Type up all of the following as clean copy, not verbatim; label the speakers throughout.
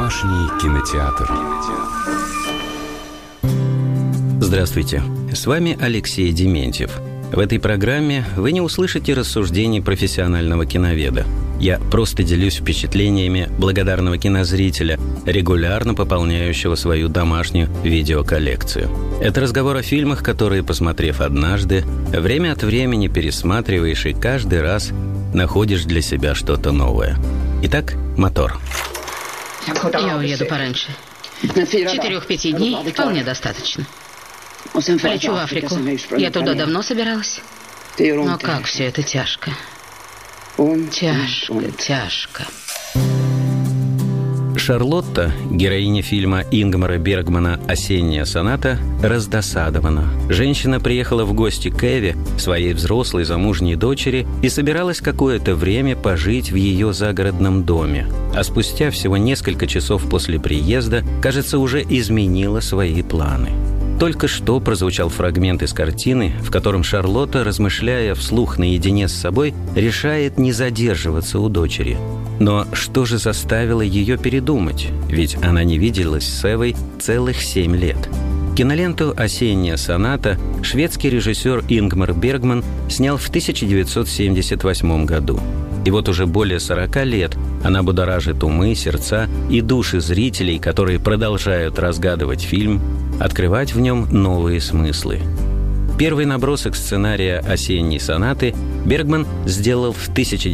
Speaker 1: Домашний кинотеатр.
Speaker 2: Здравствуйте, с вами Алексей Дементьев. В этой программе вы не услышите рассуждений профессионального киноведа. Я просто делюсь впечатлениями благодарного кинозрителя, регулярно пополняющего свою домашнюю видеоколлекцию. Это разговор о фильмах, которые, посмотрев однажды, время от времени пересматриваешь и каждый раз находишь для себя что-то новое. Итак, мотор.
Speaker 3: Я уеду пораньше. 4-5 дней вполне достаточно. Полечу в Африку. Я туда давно собиралась. Но как все это тяжко. Тяжко.
Speaker 2: Шарлотта, героиня фильма Ингмара Бергмана «Осенняя соната», раздосадована. Женщина приехала в гости к Эве, своей взрослой замужней дочери, и собиралась какое-то время пожить в ее загородном доме. А спустя всего несколько часов после приезда, кажется, уже изменила свои планы. Только что прозвучал фрагмент из картины, в котором Шарлотта, размышляя вслух наедине с собой, решает не задерживаться у дочери. Но что же заставило ее передумать? Ведь она не виделась с Эвой целых 7 лет. Киноленту «Осенняя соната» шведский режиссер Ингмар Бергман снял в 1978 году. И вот уже более 40 лет она будоражит умы, сердца и души зрителей, которые продолжают разгадывать фильм, открывать в нем новые смыслы. Первый набросок сценария «Осенней сонаты» Бергман сделал в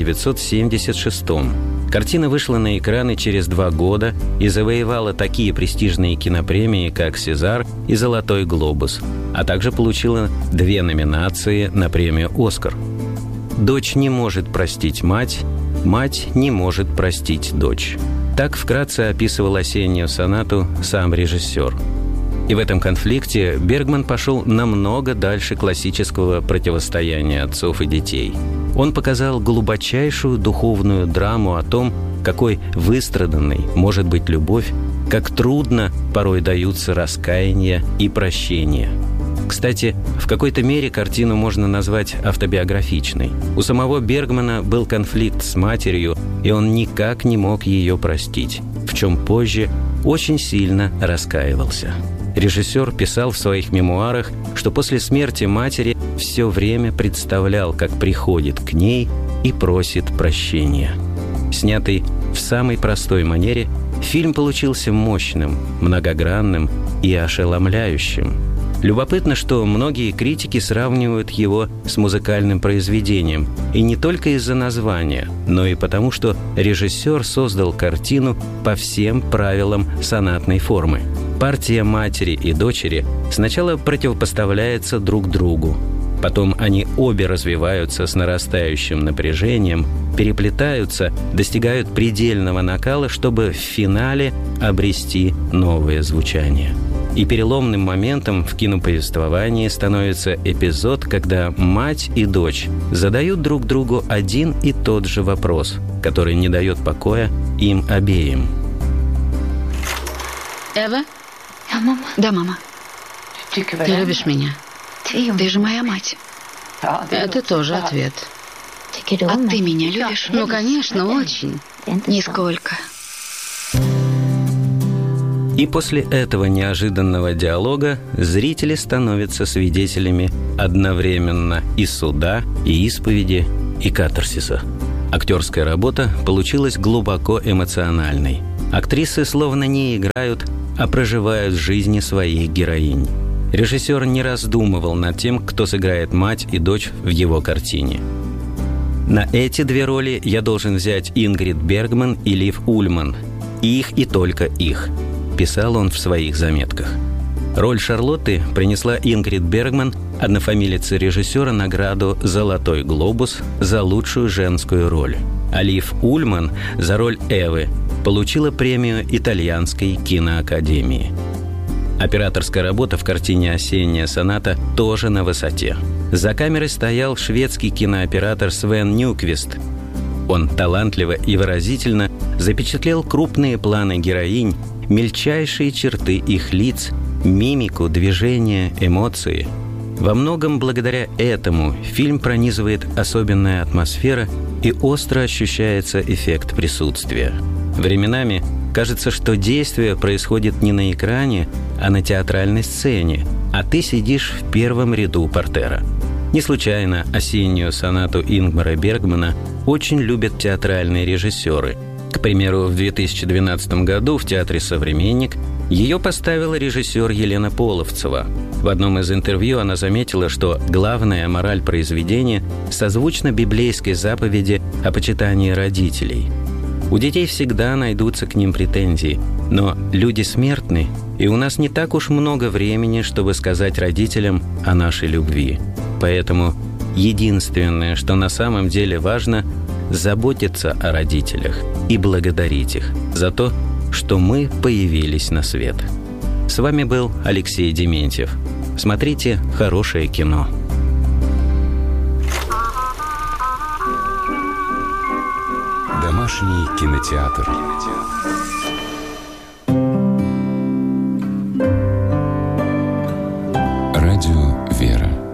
Speaker 2: 1976-м. Картина вышла на экраны через 2 года и завоевала такие престижные кинопремии, как «Сезар» и «Золотой глобус», а также получила 2 номинации на премию «Оскар». Дочь не может простить мать, мать не может простить дочь. Так вкратце описывал «Осеннюю сонату» сам режиссер. И в этом конфликте Бергман пошел намного дальше классического противостояния отцов и детей. Он показал глубочайшую духовную драму о том, какой выстраданной может быть любовь, как трудно порой даются раскаяние и прощение. Кстати, в какой-то мере картину можно назвать автобиографичной. У самого Бергмана был конфликт с матерью, и он никак не мог ее простить, в чем позже очень сильно раскаивался. Режиссер писал в своих мемуарах, что после смерти матери все время представлял, как приходит к ней и просит прощения. Снятый в самой простой манере, фильм получился мощным, многогранным и ошеломляющим. Любопытно, что многие критики сравнивают его с музыкальным произведением, и не только из-за названия, но и потому, что режиссер создал картину по всем правилам сонатной формы. Партия матери и дочери сначала противопоставляется друг другу, потом они обе развиваются с нарастающим напряжением, переплетаются, достигают предельного накала, чтобы в финале обрести новое звучание. И переломным моментом в киноповествовании становится эпизод, когда мать и дочь задают друг другу один и тот же вопрос, который не дает покоя им обеим.
Speaker 3: Эва?
Speaker 4: Да, мама.
Speaker 3: Ты любишь меня?
Speaker 4: Ты же моя мать.
Speaker 3: Это тоже ответ.
Speaker 4: А ты меня любишь?
Speaker 3: Ну, конечно, очень.
Speaker 4: Нисколько.
Speaker 2: И после этого неожиданного диалога зрители становятся свидетелями одновременно и суда, и исповеди, и катарсиса. Актерская работа получилась глубоко эмоциональной. Актрисы словно не играют, а проживают жизни своих героинь. Режиссер не раздумывал над тем, кто сыграет мать и дочь в его картине. На эти 2 роли я должен взять Ингрид Бергман и Лив Ульман. Их и только их, писал он в своих заметках. Роль Шарлотты принесла Ингрид Бергман, однофамилица режиссера, награду «Золотой глобус» за лучшую женскую роль. А Лив Ульман за роль Эвы получила премию Итальянской киноакадемии. Операторская работа в картине «Осенняя соната» тоже на высоте. За камерой стоял шведский кинооператор Свен Нюквист. Он талантливо и выразительно запечатлел крупные планы героинь, мельчайшие черты их лиц, мимику, движения, эмоции. Во многом благодаря этому фильм пронизывает особенная атмосфера и остро ощущается эффект присутствия. Временами кажется, что действие происходит не на экране, а на театральной сцене, а ты сидишь в первом ряду портера. Не случайно осеннюю сонату Ингмара Бергмана очень любят театральные режиссеры. К примеру, в 2012 году в Театре «Современник» ее поставила режиссер Елена Половцева. В одном из интервью она заметила, что главная мораль произведения созвучна библейской заповеди о почитании родителей. У детей всегда найдутся к ним претензии, но люди смертны, и у нас не так уж много времени, чтобы сказать родителям о нашей любви. Поэтому единственное, что на самом деле важно – заботиться о родителях и благодарить их за то, что мы появились на свет. С вами был Алексей Дементьев. Смотрите хорошее кино.
Speaker 1: Домашний кинотеатр. Радио «Вера».